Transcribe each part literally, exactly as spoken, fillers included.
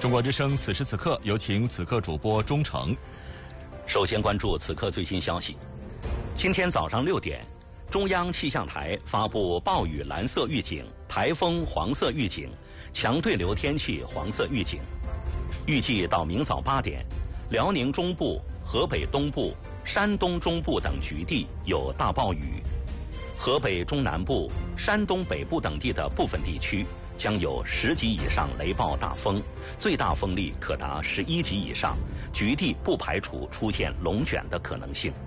中国之声此时此刻，有请此刻主播钟诚。 首先关注此刻最新消息。今天早上六点，中央气象台发布暴雨蓝色预警、台风黄色预警、强对流天气黄色预警。预计到明早八点，辽宁中部、河北东部、山东中部等局地有大暴雨，河北中南部、山东北部等地的部分地区将有十级以上雷暴大风，最大风力可达十一级以上，局地不排除出现龙卷的可能性。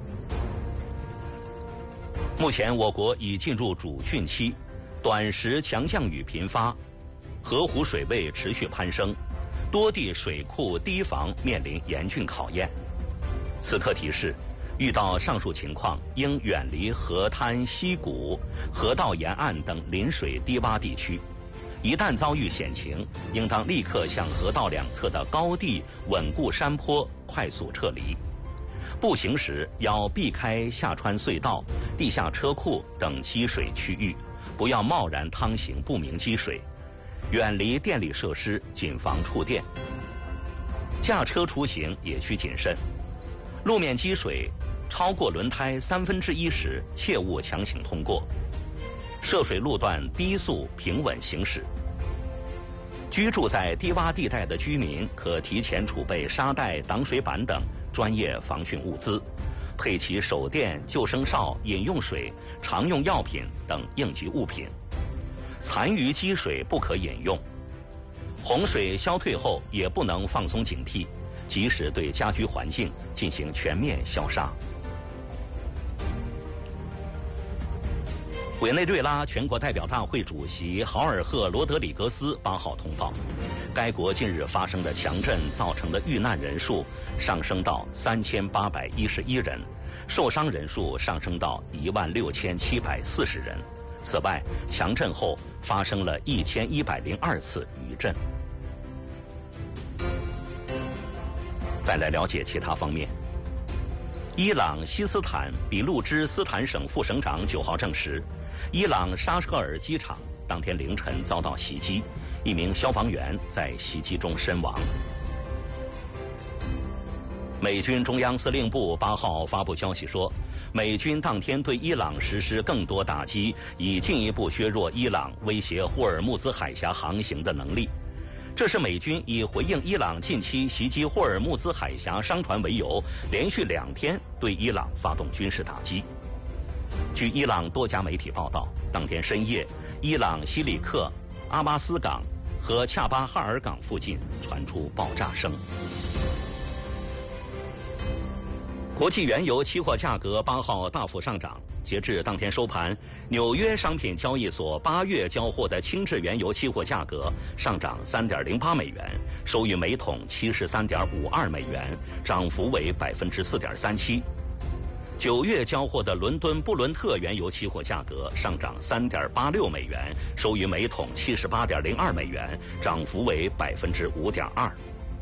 目前我国已进入主汛期，短时强降雨频发，河湖水位持续攀升，多地水库堤防面临严峻考验。此刻提示，遇到上述情况，应远离河滩、溪谷、河道沿岸等临水低洼地区。一旦遭遇险情，应当立刻向河道两侧的高地、稳固山坡快速撤离。步行时要避开下穿隧道、地下车库等积水区域，不要贸然趟行不明积水，远离电力设施，谨防触电。驾车出行也需谨慎，路面积水超过轮胎三分之一时，切勿强行通过。涉水路段低速平稳行驶。居住在低洼地带的居民可提前储备沙袋、挡水板等专业防汛物资，配齐手电、救生哨、饮用水、常用药品等应急物品。残余积水不可饮用。洪水消退后也不能放松警惕，及时对家居环境进行全面消杀。委内瑞拉全国代表大会主席豪尔赫·罗德里格斯八号通报，该国近日发生的强震造成的遇难人数上升到三千八百一十一人，受伤人数上升到一万六千七百四十人。此外，强震后发生了一千一百零二次余震。再来了解其他方面。伊朗西斯坦比路支斯坦省副省长九号证实，伊朗沙车尔机场当天凌晨遭到袭击，一名消防员在袭击中身亡。美军中央司令部八号发布消息说，美军当天对伊朗实施更多打击，以进一步削弱伊朗威胁霍尔木兹海峡航行的能力。这是美军以回应伊朗近期袭击霍尔木兹海峡商船为由，连续两天对伊朗发动军事打击。据伊朗多家媒体报道，当天深夜，伊朗西里克、阿巴斯港和恰巴哈尔港附近传出爆炸声。国际原油期货价格八号大幅上涨，截至当天收盘，纽约商品交易所八月交货的轻质原油期货价格上涨 三点零八美元，收于每桶 七十三点五二美元，涨幅为 百分之四点三七。九月交货的伦敦布伦特原油期货价格上涨 三点八六美元，收于每桶 七十八点零二美元，涨幅为 百分之五点二。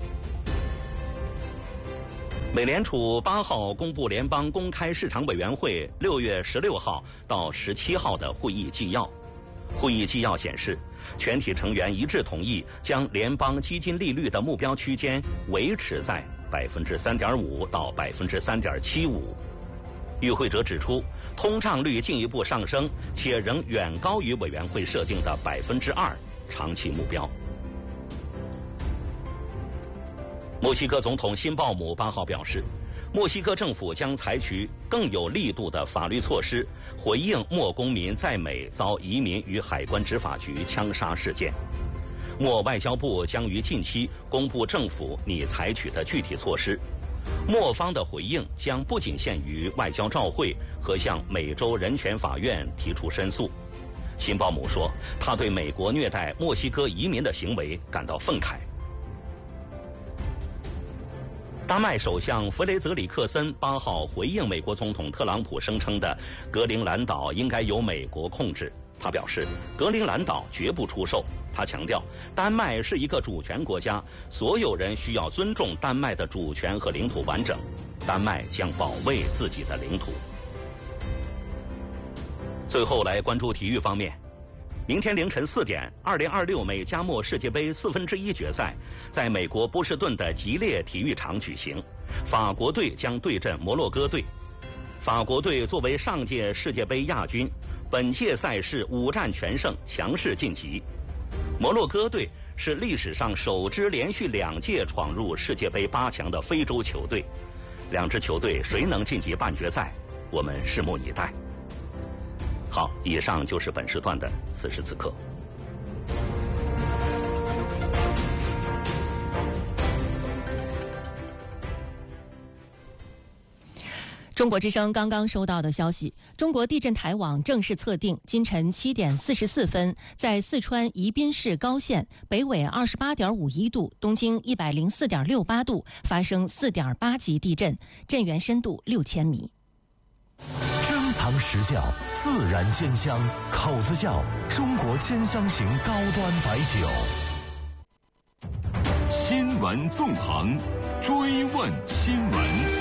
美联储八号公布联邦公开市场委员会六月十六号到十七号的会议纪要。会议纪要显示，全体成员一致同意将联邦基金利率的目标区间维持在 百分之三点五 到 百分之三点七五。与会者指出，通胀率进一步上升，且仍远高于委员会设定的 百分之二 长期目标。墨西哥总统辛鲍姆八号表示，墨西哥政府将采取更有力度的法律措施，回应墨公民在美遭移民与海关执法局枪杀事件。墨外交部将于近期公布政府拟采取的具体措施。墨方的回应将不仅限于外交照会和向美洲人权法院提出申诉。辛鲍姆说，他对美国虐待墨西哥移民的行为感到愤慨。丹麦首相弗雷泽里克森八号回应美国总统特朗普声称的格陵兰岛应该由美国控制，他表示格陵兰岛绝不出售。他强调，丹麦是一个主权国家，所有人需要尊重丹麦的主权和领土完整，丹麦将保卫自己的领土。最后来关注体育方面， 明天凌晨四点，二零二六美加墨世界杯四分之一决赛在美国波士顿的吉列体育场举行，法国队将对阵摩洛哥队。法国队作为上届世界杯亚军，本届赛事五战全胜，强势晋级。摩洛哥队是历史上首支连续两届闯入世界杯八强的非洲球队，两支球队谁能晋级半决赛，我们拭目以待。好，以上就是本时段的此时此刻。 中国之声刚刚收到的消息，中国地震台网正式测定，今晨七点四十四分，在四川宜宾市高县北纬二十八点五一度、东经一百零四点六八度发生四点八级地震，震源深度六千米。 珍藏实窖，自然鲜香，口子窖，中国兼香型高端白酒。 新闻纵横，追问新闻。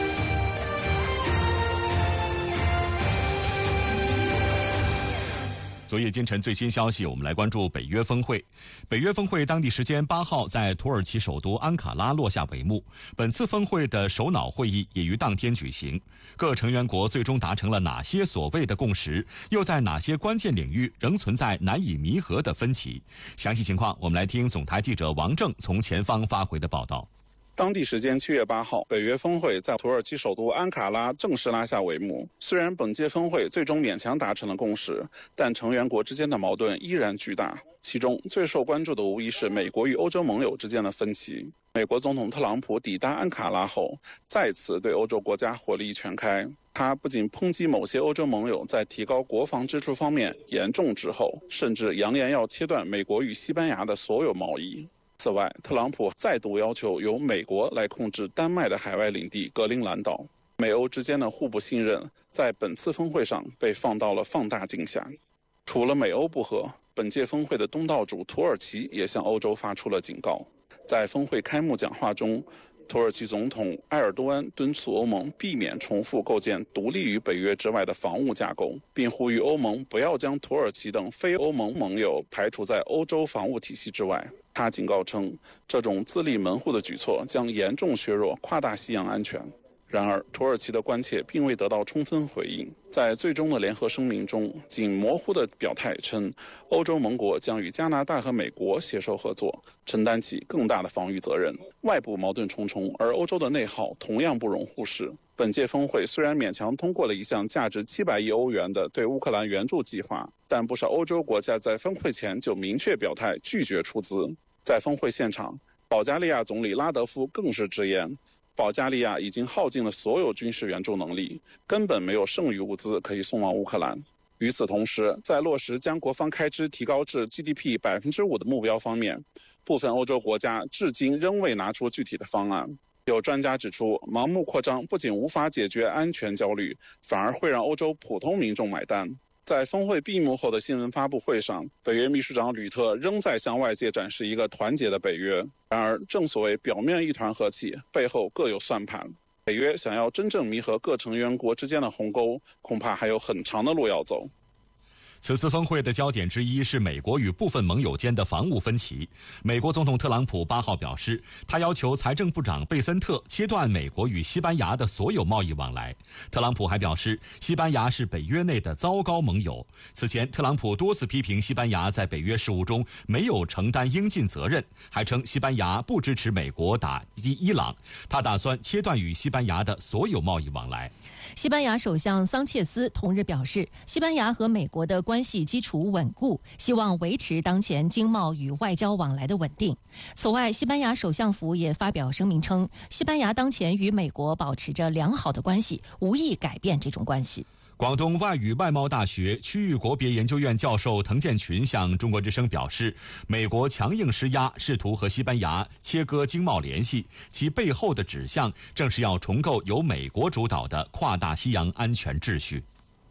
昨夜今晨最新消息，我们来关注北约峰会。北约峰会当地时间八号在土耳其首都安卡拉落下帷幕。本次峰会的首脑会议也于当天举行。各成员国最终达成了哪些所谓的共识？又在哪些关键领域仍存在难以弥合的分歧？详细情况，我们来听总台记者王正从前方发回的报道。 当地时间七月八号，北约峰会在土耳其首都安卡拉正式拉下帷幕。虽然本届峰会最终勉强达成了共识，但成员国之间的矛盾依然巨大。其中最受关注的无疑是美国与欧洲盟友之间的分歧。美国总统特朗普抵达安卡拉后，再次对欧洲国家火力全开。他不仅抨击某些欧洲盟友在提高国防支出方面严重滞后，甚至扬言要切断美国与西班牙的所有贸易。此外，特朗普再度要求由美国来控制丹麦的海外领地格陵兰岛。美欧之间的互不信任在本次峰会上被放到了放大镜下。除了美欧不和，本届峰会的东道主土耳其也向欧洲发出了警告。在峰会开幕讲话中，土耳其总统埃尔多安敦促欧盟避免重复构建独立于北约之外的防务架构，并呼吁欧盟不要将土耳其等非欧盟盟友排除在欧洲防务体系之外。他警告称，这种自立门户的举措将严重削弱跨大西洋安全。然而，土耳其的关切并未得到充分回应。在最终的联合声明中，仅模糊的表态称，欧洲盟国将与加拿大和美国携手合作，承担起更大的防御责任。外部矛盾重重，而欧洲的内耗同样不容忽视。本届峰会虽然勉强通过了一项价值七百亿欧元的对乌克兰援助计划，但不少欧洲国家在峰会前就明确表态拒绝出资。在峰会现场，保加利亚总理拉德夫更是直言，保加利亚已经耗尽了所有军事援助能力，根本没有剩余物资可以送往乌克兰。与此同时，在落实将国防开支提高至 G D P 百分之五的目标方面，部分欧洲国家至今仍未拿出具体的方案。有专家指出，盲目扩张不仅无法解决安全焦虑，反而会让欧洲普通民众买单。在峰会闭幕后的新闻发布会上，北约秘书长吕特仍在向外界展示一个团结的北约。然而，正所谓表面一团和气，背后各有算盘。北约想要真正弥合各成员国之间的鸿沟，恐怕还有很长的路要走。 此次峰会的焦点之一是美国与部分盟友间的防务分歧。美国总统特朗普八号表示，他要求财政部长贝森特切断美国与西班牙的所有贸易往来。特朗普还表示，西班牙是北约内的糟糕盟友。此前，特朗普多次批评西班牙在北约事务中没有承担应尽责任，还称西班牙不支持美国打击伊朗。他打算切断与西班牙的所有贸易往来。 西班牙首相桑切斯同日表示，西班牙和美国的关系基础稳固，希望维持当前经贸与外交往来的稳定。此外，西班牙首相府也发表声明称，西班牙当前与美国保持着良好的关系，无意改变这种关系。 广东外语外贸大学区域国别研究院教授滕建群向中国之声表示，美国强硬施压，试图和西班牙切割经贸联系，其背后的指向正是要重构由美国主导的跨大西洋安全秩序。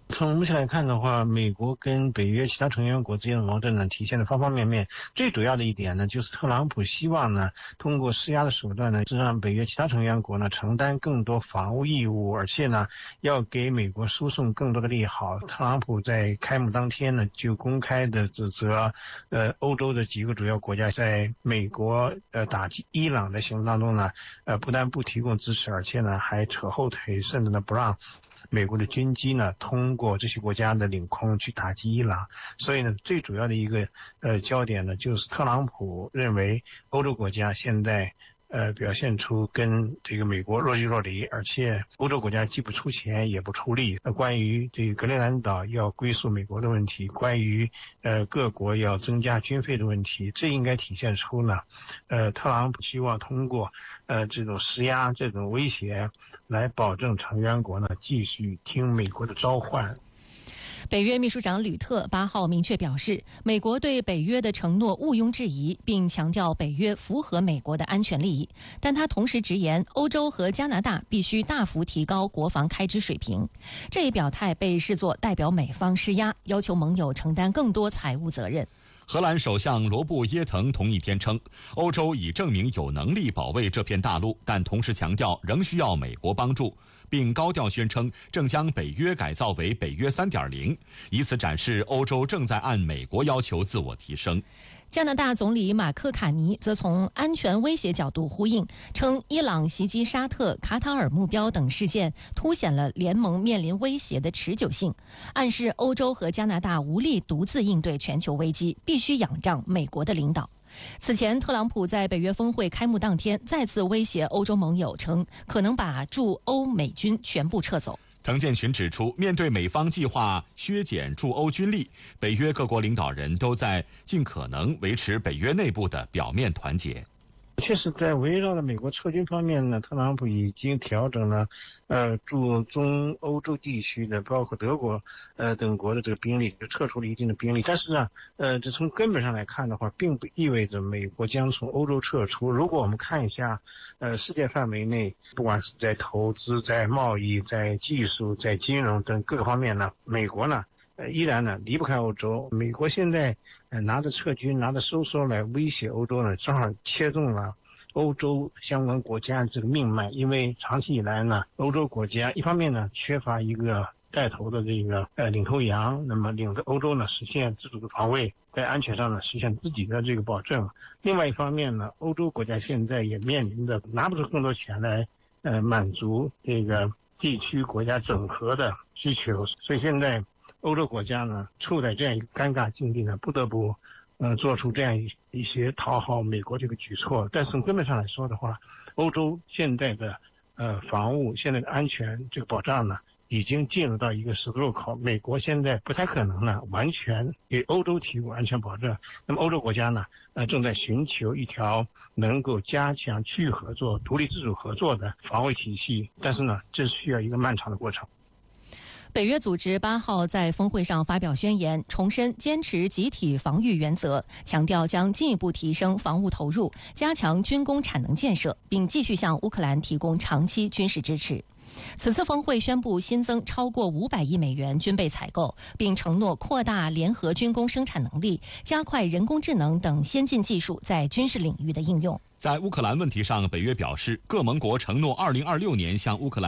从目前来看的话，美国跟北约其他成员国之间的矛盾呢，体现的方方面面。最主要的一点呢，就是特朗普希望呢，通过施压的手段呢，让北约其他成员国呢承担更多防务义务，而且呢，要给美国输送更多的利好。特朗普在开幕当天呢，就公开的指责，呃，欧洲的几个主要国家在美国呃打击伊朗的行动当中呢，呃，不但不提供支持，而且呢还扯后腿，甚至呢不让美国的军机呢通过这些国家的领空去打击伊朗。所以呢，最主要的一个呃焦点呢，就是特朗普认为欧洲国家现在呃表现出跟这个美国若即若离，而且欧洲国家既不出钱也不出力。呃，关于这个格陵兰岛要归属美国的问题，关于呃各国要增加军费的问题，这应该体现出呢，呃特朗普希望通过呃这种施压、这种威胁，来保证成员国呢继续听美国的召唤。 北约秘书长吕特八号明确表示，美国对北约的承诺毋庸置疑，并强调北约符合美国的安全利益。但他同时直言，欧洲和加拿大必须大幅提高国防开支水平。这一表态被视作代表美方施压，要求盟友承担更多财务责任。 荷兰首相罗布耶腾同一天称，欧洲已证明有能力保卫这片大陆，但同时强调仍需要美国帮助，并高调宣称正将北约改造为北约 三点零， 以此展示欧洲正在按美国要求自我提升。 加拿大总理马克卡尼则从安全威胁角度呼应，称伊朗袭击沙特、卡塔尔目标等事件凸显了联盟面临威胁的持久性，暗示欧洲和加拿大无力独自应对全球危机，必须仰仗美国的领导。此前，特朗普在北约峰会开幕当天再次威胁欧洲盟友，称可能把驻欧美军全部撤走。 滕建群指出，面对美方计划削减驻欧军力，北约各国领导人都在尽可能维持北约内部的表面团结。 确实，在围绕着美国撤军方面呢，特朗普已经调整了，呃，驻中欧洲地区的，包括德国，呃等国的这个兵力，就撤出了一定的兵力。但是呢，呃，这从根本上来看的话，并不意味着美国将从欧洲撤出。如果我们看一下，呃，世界范围内，不管是在投资、在贸易、在技术、在金融等各个方面呢，美国呢，呃，依然呢离不开欧洲。美国现在呃拿着撤军、拿着收缩来威胁欧洲呢，正好切中了欧洲相关国家这个命脉。因为长期以来呢，欧洲国家一方面呢缺乏一个带头的这个呃领头羊，那么领着欧洲呢实现自主的防卫，在安全上呢实现自己的这个保证。另外一方面呢，欧洲国家现在也面临着拿不出更多钱来呃满足这个地区国家整合的需求，所以现在欧洲国家呢处在这样一个尴尬境地呢，不得不呃做出这样一些讨好美国这个举措。但是从根本上来说的话，欧洲现在的呃防务、现在的安全这个保障呢，已经进入到一个十字路口。美国现在不太可能呢完全给欧洲提供安全保证，那么欧洲国家呢呃正在寻求一条能够加强区域合作、独立自主合作的防卫体系，但是呢这需要一个漫长的过程。 北约组织八号在峰会上发表宣言，重申坚持集体防御原则，强调将进一步提升防务投入，加强军工产能建设，并继续向乌克兰提供长期军事支持。此次峰会宣布新增超过五百亿美元军备采购，并承诺扩大联合军工生产能力，加快人工智能等先进技术在军事领域的应用。 在乌克兰问题上，北约表示，各盟国承诺二零二六年向乌克兰